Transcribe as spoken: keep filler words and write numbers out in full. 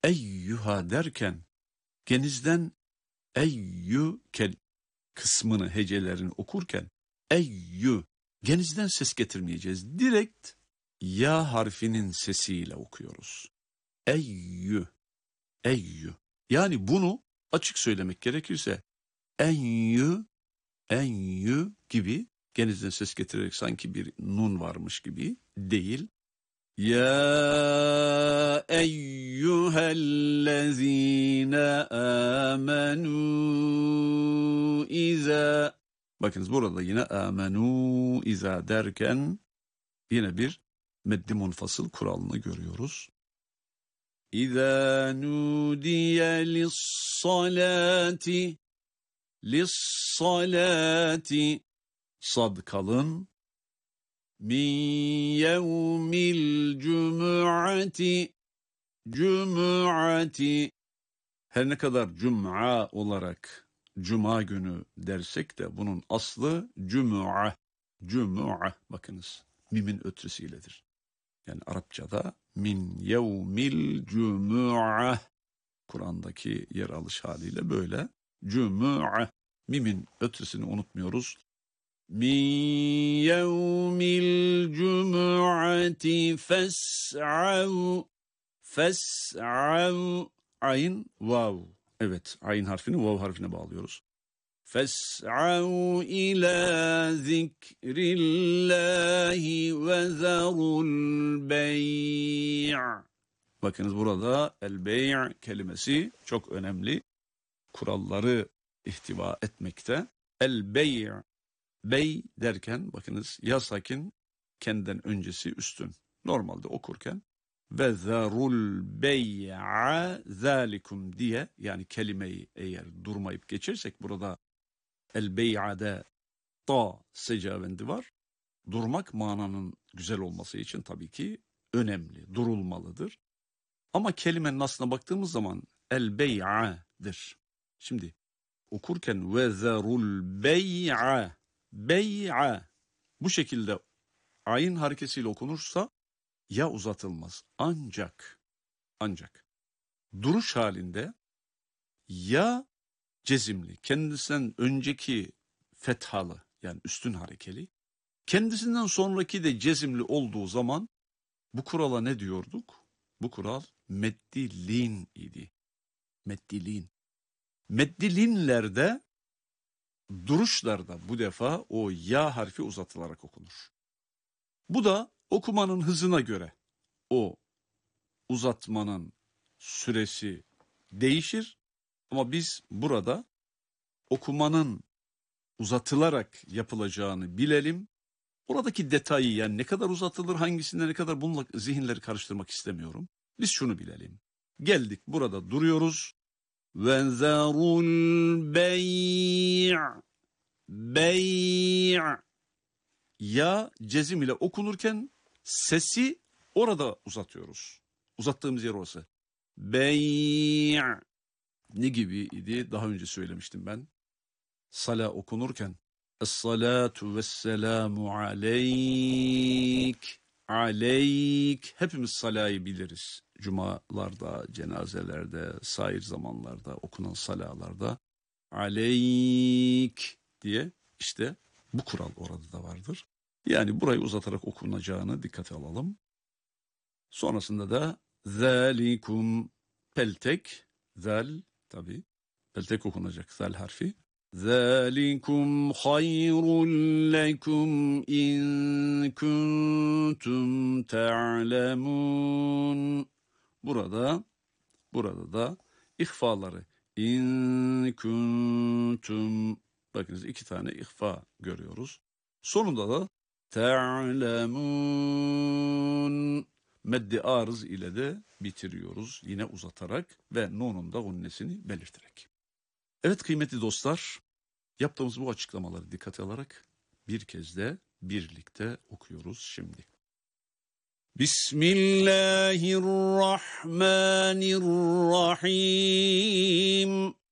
eyyuha derken genizden eyyü kel kısmını, hecelerini okurken eyyü genizden ses getirmeyeceğiz. Direkt ya harfinin sesiyle okuyoruz. Eyyü, eyyü. Yani bunu açık söylemek gerekirse enyü, enyü gibi genizden ses getirerek sanki bir nun varmış gibi değil. Ya eyyühellezine amenu iza. Bakınız burada yine amenu iza derken yine bir meddi munfasıl kuralını görüyoruz. İza nudiye lissalati lissalati sad kalın min yevmil cum'ati cum'ati her ne kadar cum'a olarak cuma günü dersek de bunun aslı cum'a cum'a bakınız mimin ötresiyledir. Yani Arapçada min yevmil cum'a Kur'an'daki yer alış haliyle böyle cum'a mimin ötresini unutmuyoruz. Min yevmil cum'ati fes'av fes'av ayn vav. Evet, ayn harfini vav harfine bağlıyoruz. Fes'av ila zikrillahi ve zarul bey'. Bakınız burada el bey' kelimesi çok önemli. Kuralları ihtiva etmekte. El bey' bey derken bakınız ya sakin kendinden öncesi üstün. Normalde okurken ve zarul bey'a zalikum diye yani kelimeyi eğer durmayıp geçirsek burada el bey'ade ta secavendi var. Durmak mananın güzel olması için tabii ki önemli, durulmalıdır. Ama kelimenin aslına baktığımız zaman el bey'adır. Şimdi okurken ve zarul bey'a bey'a bu şekilde ayin harekesiyle okunursa ya uzatılmaz. Ancak ancak duruş halinde ya cezimli, kendisinden önceki fethalı yani üstün harekeli, kendisinden sonraki de cezimli olduğu zaman bu kurala ne diyorduk? Bu kural meddilin idi. Meddilin. Meddilinlerde duruşlarda bu defa o ya harfi uzatılarak okunur. Bu da okumanın hızına göre o uzatmanın süresi değişir. Ama biz burada okumanın uzatılarak yapılacağını bilelim. Oradaki detayı yani ne kadar uzatılır hangisinde ne kadar bununla zihinleri karıştırmak istemiyorum. Biz şunu bilelim. Geldik burada duruyoruz. Ve zarul bey' bey' ya cezim ile okunurken sesi orada uzatıyoruz. Uzattığımız yer orası. Bey' ne gibi idi? Daha önce söylemiştim ben. Sala okunurken Es-salatu vesselamu aleyk aleyk hepimiz salayı biliriz. Cumalarda, cenazelerde, sair zamanlarda okunan salalarda aleyk diye işte bu kural orada da vardır. Yani burayı uzatarak okunacağını dikkate alalım. Sonrasında da zalikum peltek zal tabi peltek okunacak zal harfi. Zalikum hayrun lekum in kuntum ta'lemun. Burada burada da ihfaları in kuntum bakınız iki tane ihfa görüyoruz. Sonunda da ta'lemun meddi arız ile de bitiriyoruz yine uzatarak ve nunun da gunnesini belirterek. Evet kıymetli dostlar, yaptığımız bu açıklamaları dikkate alarak bir kez de birlikte okuyoruz şimdi. Bismillahirrahmanirrahim.